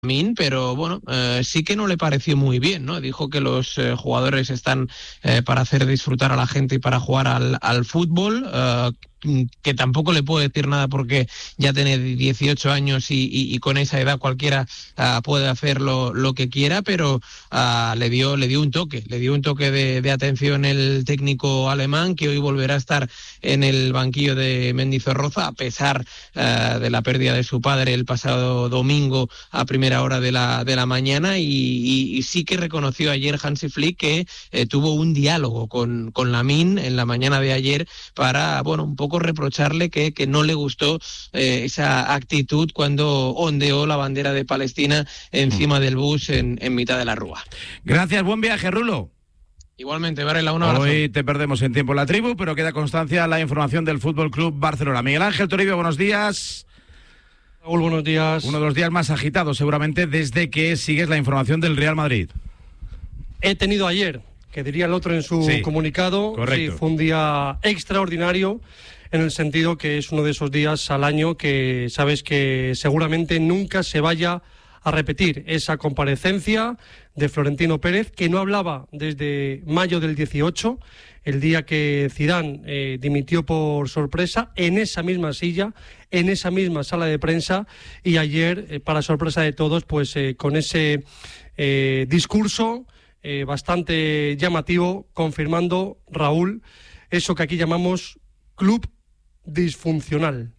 Min, pero bueno, sí que no le pareció muy bien, ¿no? Dijo que los jugadores están para hacer disfrutar a la gente y para jugar al fútbol, que tampoco le puedo decir nada porque ya tiene 18 años y con esa edad cualquiera puede hacer lo que quiera, pero le dio un toque de atención el técnico alemán, que hoy volverá a estar en el banquillo de Mendizorroza, a pesar de la pérdida de su padre el pasado domingo a primera hora de la mañana, y sí que reconoció ayer Hansi Flick que tuvo un diálogo con Lamine en la mañana de ayer para, bueno, un poco reprocharle que no le gustó esa actitud cuando ondeó la bandera de Palestina encima del bus en mitad de la rúa. Gracias, buen viaje, Rulo. Igualmente, Varela, un abrazo. Hoy te perdemos en tiempo en la tribu, pero queda constancia la información del Fútbol Club Barcelona. Miguel Ángel Toribio, buenos días. Raúl, buenos días. Uno de los días más agitados seguramente desde que sigues la información del Real Madrid. He tenido ayer, que diría el otro en su comunicado, correcto. Sí, fue un día extraordinario en el sentido que es uno de esos días al año que sabes que seguramente nunca se vaya a repetir. Esa comparecencia de Florentino Pérez, que no hablaba desde mayo del 18, el día que Zidane dimitió por sorpresa, en esa misma silla, en esa misma sala de prensa, y ayer, para sorpresa de todos, pues con ese discurso bastante llamativo, confirmando, Raúl, eso que aquí llamamos club disfuncional.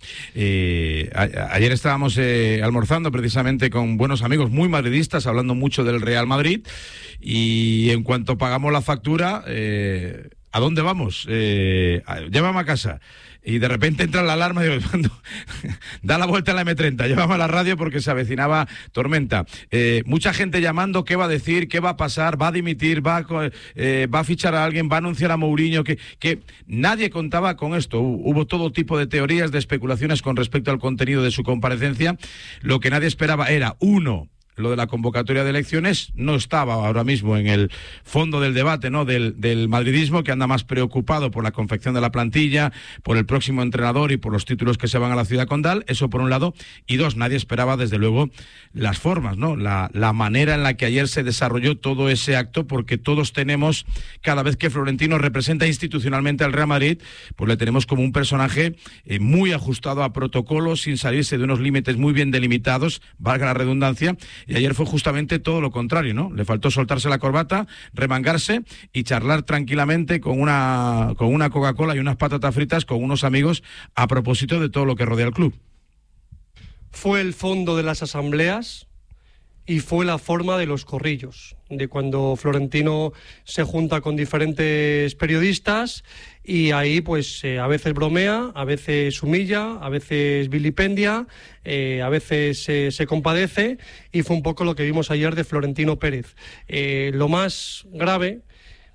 Ayer estábamos almorzando precisamente con buenos amigos muy madridistas, hablando mucho del Real Madrid, y en cuanto pagamos la factura, ¿a dónde vamos? Llévame a casa. Y de repente entra la alarma y digo, da la vuelta a la M30, llévame a la radio porque se avecinaba tormenta. Mucha gente llamando, ¿qué va a decir? ¿Qué va a pasar? ¿Va a dimitir? ¿Va a fichar a alguien? ¿Va a anunciar a Mourinho? Que nadie contaba con esto. Hubo todo tipo de teorías, de especulaciones con respecto al contenido de su comparecencia. Lo que nadie esperaba era, uno, lo de la convocatoria de elecciones. No estaba ahora mismo en el fondo del debate, ¿no?, del madridismo, que anda más preocupado por la confección de la plantilla, por el próximo entrenador y por los títulos que se van a la ciudad condal. Eso por un lado. Y dos, nadie esperaba desde luego las formas, ¿no?, la manera en la que ayer se desarrolló todo ese acto, porque todos tenemos, cada vez que Florentino representa institucionalmente al Real Madrid, pues le tenemos como un personaje muy ajustado a protocolos, sin salirse de unos límites muy bien delimitados, valga la redundancia. Y ayer fue justamente todo lo contrario, ¿no? Le faltó soltarse la corbata, remangarse y charlar tranquilamente con una Coca-Cola y unas patatas fritas con unos amigos a propósito de todo lo que rodea al club. Fue el fondo de las asambleas y fue la forma de los corrillos, de cuando Florentino se junta con diferentes periodistas y ahí pues a veces bromea, a veces humilla, a veces vilipendia, a veces se compadece, y fue un poco lo que vimos ayer de Florentino Pérez. Lo más grave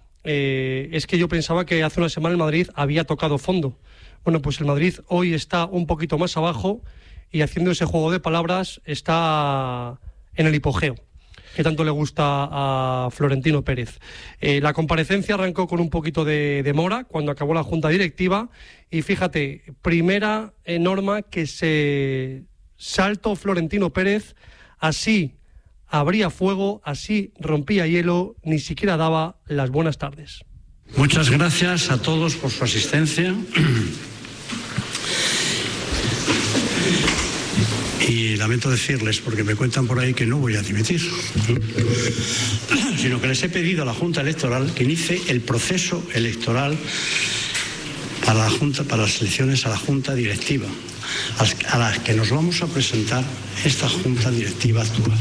es que yo pensaba que hace una semana el Madrid había tocado fondo. Bueno, pues el Madrid hoy está un poquito más abajo y haciendo ese juego de palabras está en el hipogeo, que tanto le gusta a Florentino Pérez. La comparecencia arrancó con un poquito de demora cuando acabó la junta directiva, y fíjate, primera norma que se saltó Florentino Pérez, así abría fuego, así rompía hielo, ni siquiera daba las buenas tardes. Muchas gracias a todos por su asistencia. Y lamento decirles, porque me cuentan por ahí, que no voy a dimitir, sino que les he pedido a la Junta Electoral que inicie el proceso electoral para las elecciones a la Junta Directiva, a las que nos vamos a presentar esta Junta Directiva actual.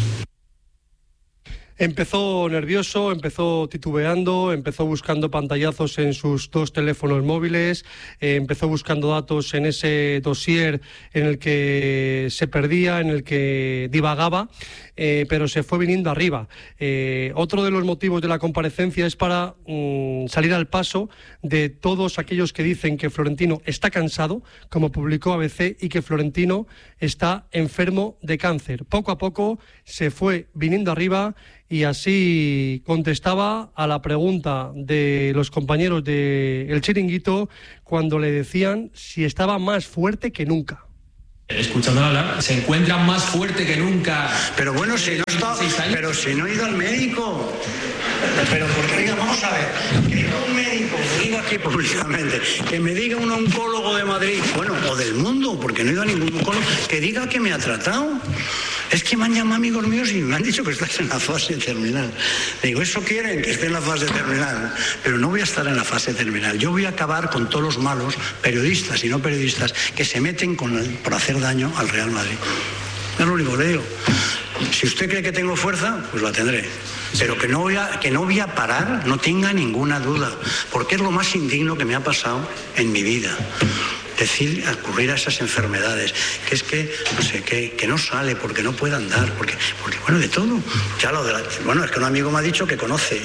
Empezó nervioso, empezó titubeando, empezó buscando pantallazos en sus dos teléfonos móviles, empezó buscando datos en ese dossier en el que se perdía, en el que divagaba, pero se fue viniendo arriba. Otro de los motivos de la comparecencia es para salir al paso de todos aquellos que dicen que Florentino está cansado, como publicó ABC, y que Florentino está enfermo de cáncer. Poco a poco se fue viniendo arriba, y así contestaba a la pregunta de los compañeros de El Chiringuito cuando le decían si estaba más fuerte que nunca. Escuchándolo hablar, se encuentra más fuerte que nunca. Pero bueno, si no está, pero si no he ido al médico. Pero porque, oiga, vamos a ver, que diga un médico, que diga aquí públicamente, que me diga un oncólogo de Madrid, bueno, o del mundo, porque no he ido a ningún oncólogo, que diga que me ha tratado. Es que me han llamado amigos míos y me han dicho que estás en la fase terminal. Digo, eso quieren, que esté en la fase terminal. Pero no voy a estar en la fase terminal. Yo voy a acabar con todos los malos, periodistas y no periodistas, que se meten por hacer daño al Real Madrid. Es lo único que le digo. Si usted cree que tengo fuerza, pues la tendré. Pero que no voy a parar, no tenga ninguna duda. Porque es lo más indigno que me ha pasado en mi vida. Ocurrir a esas enfermedades, que es que, no sé, que no sale porque no puede andar, porque bueno, de todo. Ya bueno, es que un amigo me ha dicho que conoce,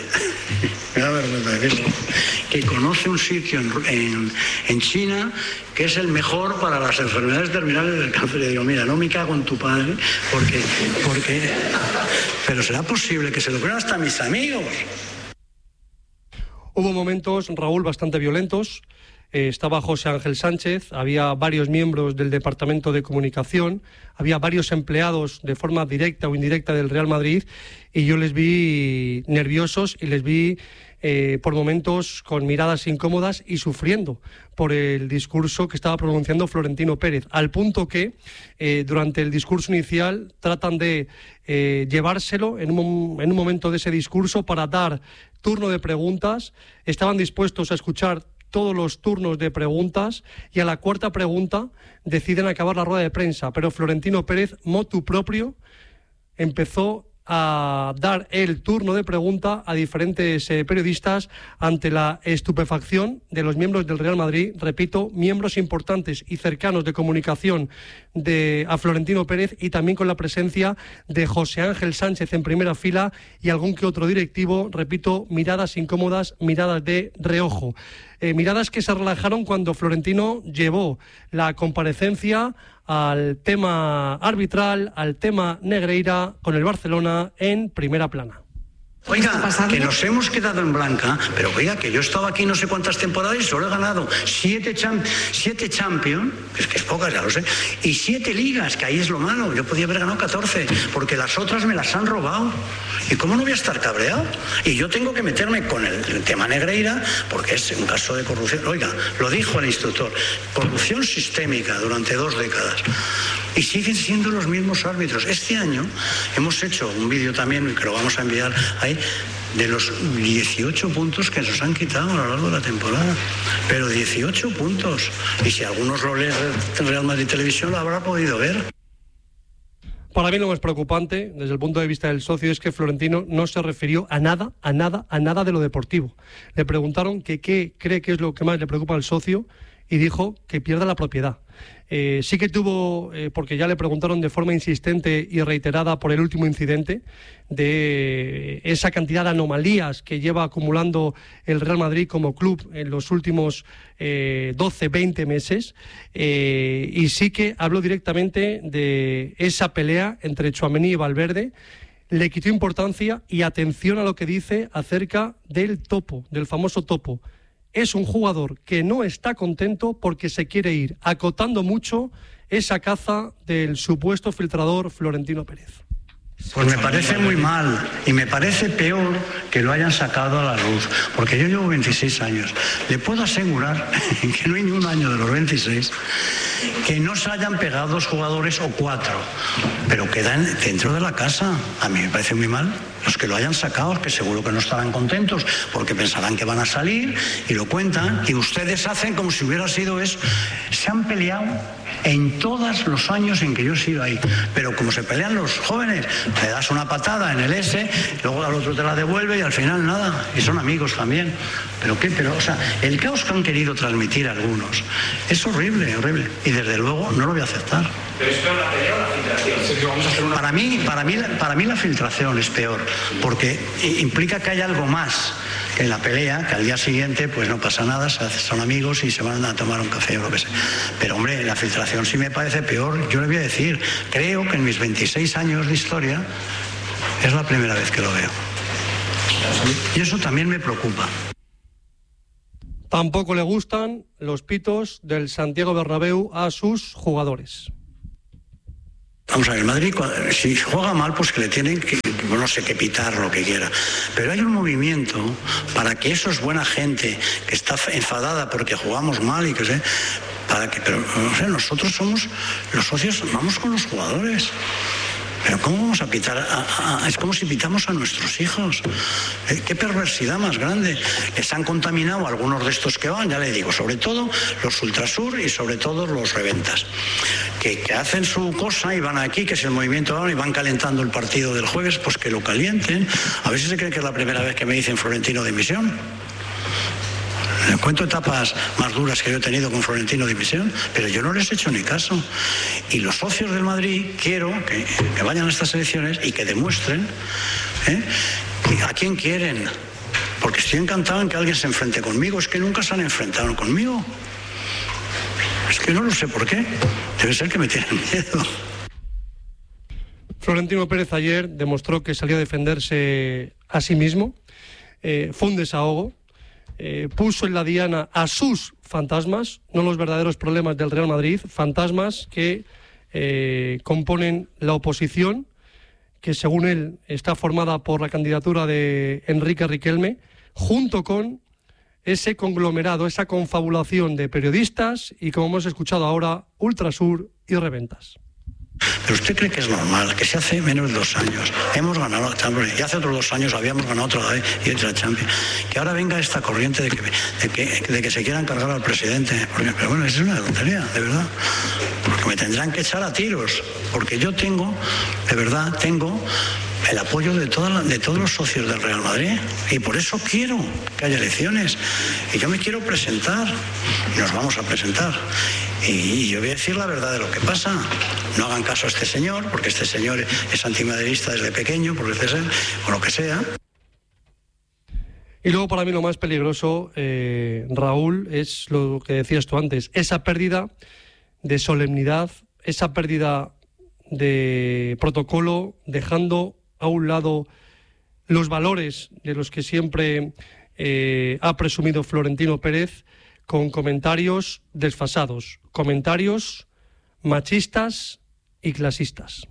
que conoce un sitio en China que es el mejor para las enfermedades terminales del cáncer. Y digo, mira, no me cago en tu padre, porque pero será posible que se lo crean hasta mis amigos. Hubo momentos, Raúl, bastante violentos. Estaba José Ángel Sánchez, había varios miembros del Departamento de Comunicación, había varios empleados de forma directa o indirecta del Real Madrid y yo les vi nerviosos y les vi por momentos con miradas incómodas y sufriendo por el discurso que estaba pronunciando Florentino Pérez, al punto que durante el discurso inicial tratan de llevárselo en un momento de ese discurso para dar turno de preguntas. Estaban dispuestos a escuchar todos los turnos de preguntas y a la cuarta pregunta deciden acabar la rueda de prensa, pero Florentino Pérez, motu propio, empezó a dar el turno de pregunta a diferentes periodistas ante la estupefacción de los miembros del Real Madrid, repito, miembros importantes y cercanos de comunicación a Florentino Pérez, y también con la presencia de José Ángel Sánchez en primera fila y algún que otro directivo, repito, miradas incómodas, miradas de reojo. Miradas que se relajaron cuando Florentino llevó la comparecencia al tema arbitral, al tema Negreira con el Barcelona en primera plana. Oiga, que nos hemos quedado en blanca, pero oiga, que yo he estado aquí no sé cuántas temporadas y solo he ganado 7 Champions, que es pocas, ya lo sé, y 7 ligas, que ahí es lo malo. Yo podía haber ganado 14, porque las otras me las han robado. ¿Y cómo no voy a estar cabreado? Y yo tengo que meterme con el tema Negreira, porque es un caso de corrupción. Oiga, lo dijo el instructor, corrupción sistémica durante 2 décadas. Y siguen siendo los mismos árbitros. Este año hemos hecho un vídeo también, que lo vamos a enviar ahí, de los 18 puntos que nos han quitado a lo largo de la temporada. Pero 18 puntos. Y si algunos lo leen en Real Madrid Televisión, lo habrá podido ver. Para mí lo más preocupante, desde el punto de vista del socio, es que Florentino no se refirió a nada de lo deportivo. Le preguntaron que qué cree que es lo que más le preocupa al socio y dijo que pierda la propiedad. Sí que tuvo, porque ya le preguntaron de forma insistente y reiterada por el último incidente, de esa cantidad de anomalías que lleva acumulando el Real Madrid como club en los últimos 12-20 meses, y sí que habló directamente de esa pelea entre Tchouaméni y Valverde. Le quitó importancia y atención a lo que dice acerca del topo, del famoso topo. Es un jugador que no está contento porque se quiere ir, acotando mucho esa caza del supuesto filtrador Florentino Pérez. Pues me parece muy mal y me parece peor que lo hayan sacado a la luz, porque yo llevo 26 años. Le puedo asegurar que no hay ni un año de los 26 que no se hayan pegado 2 jugadores o 4, pero quedan dentro de la casa. A mí me parece muy mal. Los que lo hayan sacado, que seguro que no estarán contentos porque pensarán que van a salir y lo cuentan, y ustedes hacen como si hubiera sido eso. Se han peleado en todos los años en que yo he sido ahí, pero como se pelean los jóvenes, le das una patada en el S, luego al otro te la devuelve y al final nada, y son amigos también. Pero, o sea, el caos que han querido transmitir algunos es horrible, horrible, y desde luego no lo voy a aceptar. ¿Pero es peor la pelea o la filtración? Para mí la filtración es peor, porque implica que hay algo más que la pelea, que al día siguiente pues no pasa nada, son amigos y se van a tomar un café o lo que sea. Pero hombre, la filtración sí me parece peor. Yo le voy a decir, creo que en mis 26 años de historia es la primera vez que lo veo. Y eso también me preocupa. Tampoco le gustan los pitos del Santiago Bernabéu a sus jugadores. Vamos a ver, el Madrid, si juega mal, pues que le tienen que, no sé, que pitar lo que quiera. Pero hay un movimiento para que eso es buena gente, que está enfadada porque jugamos mal y que sé, pero no sé, nosotros somos los socios, vamos con los jugadores. Pero ¿cómo vamos a pitar? Es como si pitamos a nuestros hijos. Qué perversidad más grande. Les han contaminado algunos de estos que van, ya le digo, sobre todo los Ultrasur y sobre todo los Reventas, que hacen su cosa y van aquí, que es el movimiento ahora, y van calentando el partido del jueves, pues que lo calienten. A ver si se creen que es la primera vez que me dicen Florentino dimisión. Les cuento etapas más duras que yo he tenido con Florentino dimisión, pero yo no les he hecho ni caso. Y los socios del Madrid quiero que vayan a estas elecciones y que demuestren a quién quieren. Porque estoy encantado en que alguien se enfrente conmigo. Es que nunca se han enfrentado conmigo. Es que no lo sé por qué. Debe ser que me tienen miedo. Florentino Pérez ayer demostró que salía a defenderse a sí mismo. Fue un desahogo. Puso en la diana a sus fantasmas, no los verdaderos problemas del Real Madrid, fantasmas que componen la oposición, que según él está formada por la candidatura de Enrique Riquelme, junto con ese conglomerado, esa confabulación de periodistas y, como hemos escuchado ahora, Ultrasur y Reventas. ¿Pero usted cree que es normal que si hace menos de 2 años hemos ganado la Champions y hace otros 2 años habíamos ganado otra vez y otra Champions, que ahora venga esta corriente de que se quieran cargar al presidente? Pero bueno, es una tontería, de verdad. Porque me tendrán que echar a tiros, porque yo tengo el apoyo de todos los socios del Real Madrid, y por eso quiero que haya elecciones, y yo me quiero presentar, y nos vamos a presentar, y yo voy a decir la verdad de lo que pasa. No hagan caso a este señor, porque este señor es antimaderista desde pequeño, por decir, o lo que sea. Y luego, para mí, lo más peligroso, Raúl, es lo que decías tú antes, esa pérdida de solemnidad, esa pérdida de protocolo, dejando a un lado los valores de los que siempre ha presumido Florentino Pérez, con comentarios desfasados, comentarios machistas y clasistas.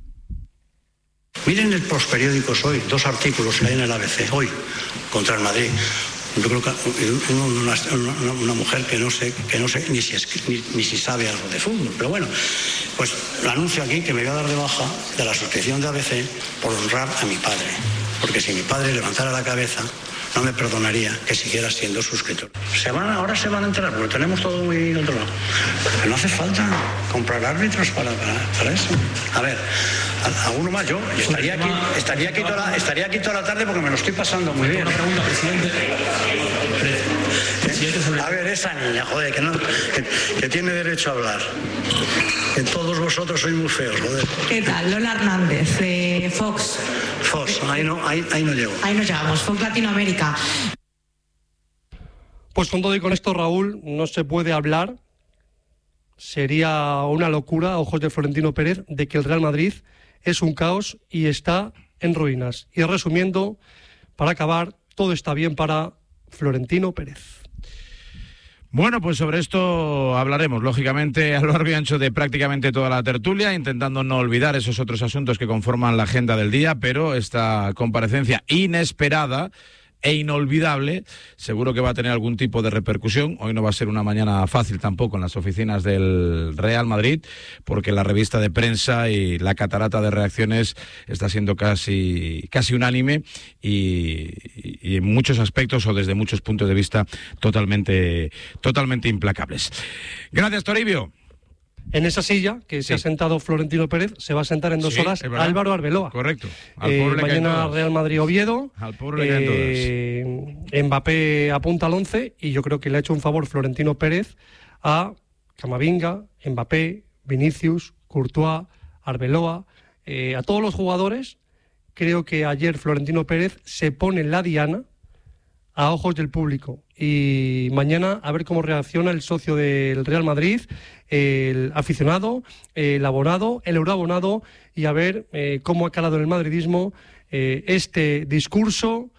Miren los periódicos hoy, 2 artículos que hay en el ABC hoy contra el Madrid. Yo creo que una mujer que no sé ni si sabe algo de fútbol, pero bueno, pues lo anuncio aquí, que me voy a dar de baja de la suscripción de ABC por honrar a mi padre, porque si mi padre levantara la cabeza no me perdonaría que siguiera siendo suscriptor. Ahora se van a enterar, porque tenemos todo muy controlado. Pero no hace falta comprar árbitros para eso. A ver, alguno más. Yo estaría aquí toda la tarde porque me lo estoy pasando muy bien. Una pregunta, presidente. A ver, esa niña, joder, que tiene derecho a hablar. Que todos vosotros sois muy feos, joder. ¿Qué tal? Lola Hernández, de Fox. Fox, ahí no llego. Ahí nos llamamos, Fox Latinoamérica. Pues con todo y con esto, Raúl, no se puede hablar. Sería una locura, a ojos de Florentino Pérez, de que el Real Madrid es un caos y está en ruinas. Y resumiendo, para acabar, todo está bien para Florentino Pérez. Bueno, pues sobre esto hablaremos, lógicamente, a lo largo y ancho de prácticamente toda la tertulia, intentando no olvidar esos otros asuntos que conforman la agenda del día, pero esta comparecencia inesperada e inolvidable seguro que va a tener algún tipo de repercusión. Hoy no va a ser una mañana fácil tampoco en las oficinas del Real Madrid, porque la revista de prensa y la catarata de reacciones está siendo casi unánime y en muchos aspectos o desde muchos puntos de vista totalmente implacables. Gracias, Toribio. En esa silla que se ha sentado Florentino Pérez se va a sentar en 2 horas Álvaro Arbeloa. Correcto. Al pobre mañana Real Madrid-Oviedo. Al pobre le caen todas. Mbappé apunta al 11 y yo creo que le ha hecho un favor Florentino Pérez a Camavinga, Mbappé, Vinicius, Courtois, Arbeloa, a todos los jugadores. Creo que ayer Florentino Pérez se pone en la diana a ojos del público, y mañana a ver cómo reacciona el socio del Real Madrid, el aficionado, el abonado, el euroabonado, y a ver cómo ha calado en el madridismo este discurso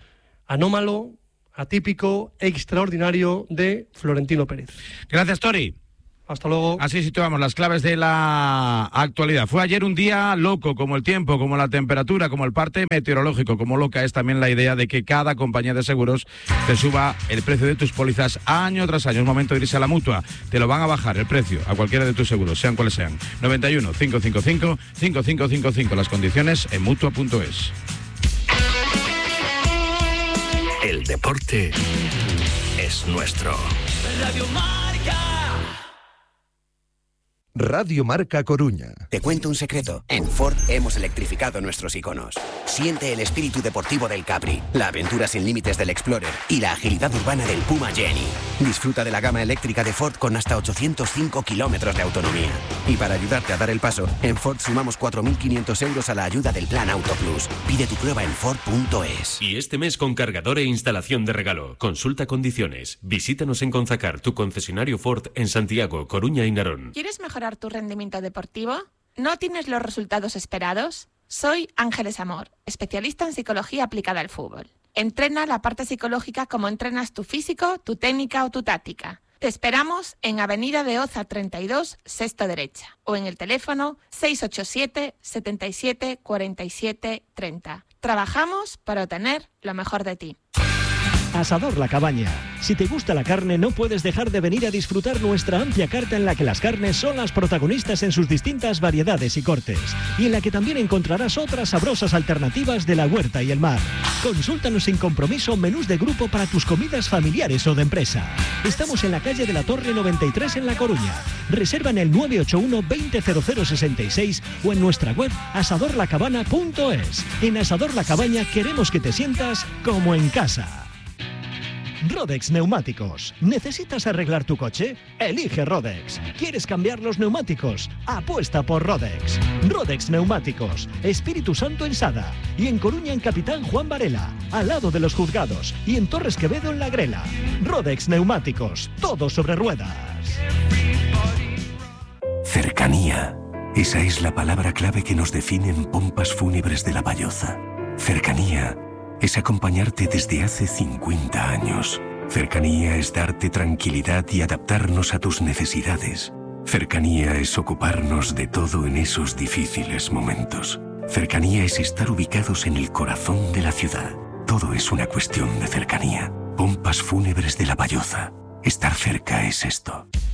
anómalo, atípico, extraordinario de Florentino Pérez. Gracias, Tori. Hasta luego. Así situamos las claves de la actualidad. Fue ayer un día loco, como el tiempo, como la temperatura, como el parte meteorológico. Como loca es también la idea de que cada compañía de seguros te suba el precio de tus pólizas año tras año. Es momento de irse a la Mutua. Te lo van a bajar el precio a cualquiera de tus seguros, sean cuales sean. 91 555 5555. Las condiciones en Mutua.es. El deporte es nuestro. Radio Marca. Radio Marca Coruña. Te cuento un secreto. En Ford hemos electrificado nuestros iconos. Siente el espíritu deportivo del Capri, la aventura sin límites del Explorer y la agilidad urbana del Puma Jenny. Disfruta de la gama eléctrica de Ford con hasta 805 kilómetros de autonomía. Y para ayudarte a dar el paso, en Ford sumamos 4.500 euros a la ayuda del Plan Auto Plus. Pide tu prueba en Ford.es. Y este mes con cargador e instalación de regalo. Consulta condiciones. Visítanos en Conzacar, tu concesionario Ford en Santiago, Coruña y Narón. ¿Quieres mejorar tu rendimiento deportivo? ¿No tienes los resultados esperados? Soy Ángeles Amor, especialista en psicología aplicada al fútbol. Entrena la parte psicológica como entrenas tu físico, tu técnica o tu táctica. Te esperamos en Avenida de Oza 32, sexto derecha, o en el teléfono 687 77 47 30. Trabajamos para obtener lo mejor de ti. Asador La Cabaña. Si te gusta la carne, no puedes dejar de venir a disfrutar nuestra amplia carta en la que las carnes son las protagonistas en sus distintas variedades y cortes, y en la que también encontrarás otras sabrosas alternativas de la huerta y el mar. Consúltanos sin compromiso menús de grupo para tus comidas familiares o de empresa. Estamos en la calle de la Torre 93 en La Coruña. Reserva en el 981 200066 o en nuestra web asadorlacabana.es. En Asador La Cabaña queremos que te sientas como en casa. Rodex Neumáticos. ¿Necesitas arreglar tu coche? Elige Rodex. ¿Quieres cambiar los neumáticos? Apuesta por Rodex. Rodex Neumáticos. Espíritu Santo en Sada. Y en Coruña en Capitán Juan Varela, al lado de los juzgados. Y en Torres Quevedo en La Grela. Rodex Neumáticos. Todo sobre ruedas. Cercanía. Esa es la palabra clave que nos define en Pompas Fúnebres de La Valloza. Cercanía es acompañarte desde hace 50 años. Cercanía es darte tranquilidad y adaptarnos a tus necesidades. Cercanía es ocuparnos de todo en esos difíciles momentos. Cercanía es estar ubicados en el corazón de la ciudad. Todo es una cuestión de cercanía. Pompas Fúnebres de La Valloza. Estar cerca es esto.